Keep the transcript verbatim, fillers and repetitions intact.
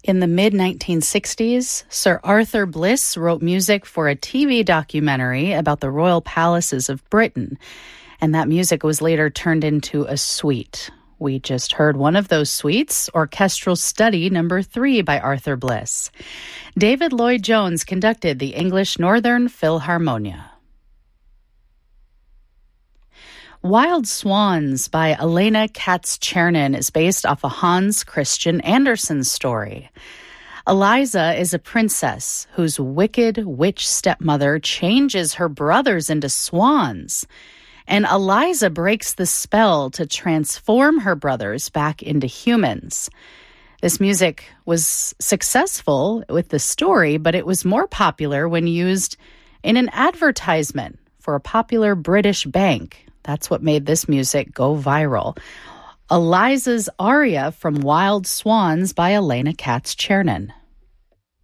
In the mid nineteen sixties, Sir Arthur Bliss wrote music for a T V documentary about the royal palaces of Britain, and that music was later turned into a suite. We just heard one of those suites, Orchestral Study Number Three by Arthur Bliss. David Lloyd Jones conducted the English Northern Philharmonia. Wild Swans by Elena Katz-Chernin is based off a Hans Christian Andersen story. Eliza is a princess whose wicked witch stepmother changes her brothers into swans, and Eliza breaks the spell to transform her brothers back into humans. This music was successful with the story, but it was more popular when used in an advertisement for a popular British bank. That's what made this music go viral. Eliza's aria from Wild Swans by Elena Katz-Chernin.